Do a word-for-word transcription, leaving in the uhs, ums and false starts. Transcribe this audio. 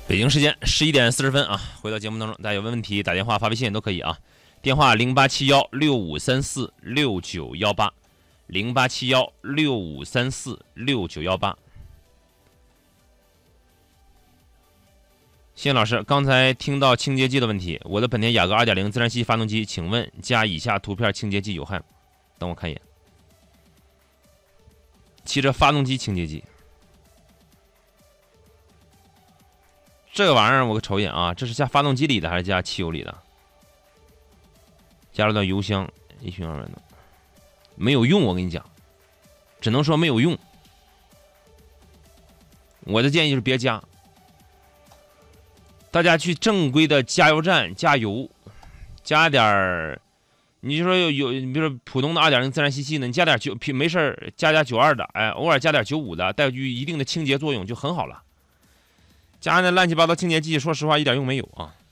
北京时间十一点四十分啊，回到节目当中，大家有问题打电话发微信都可以啊。电话零八七幺六五三四六九幺八，零八七幺六五三四六九幺八。谢老师，刚才听到清洁剂的问题，我的本田雅阁 二点零 自然吸气发动机，请问加以下图片清洁剂有害？等我看一眼。汽车发动机清洁剂，这个玩意儿我瞅一眼啊，这是加发动机里的还是加汽油里的？加入到油箱，一循二万的，没有用，我跟你讲，只能说没有用。我的建议就是别加。大家去正规的加油站加油，加点儿，你就说有有，你比如说普通的 二点零 自然吸气呢，你加点九，没事加加九二的，哎，偶尔加点九五的，带有一定的清洁作用就很好了。加那乱七八糟清洁剂，说实话一点用没有啊。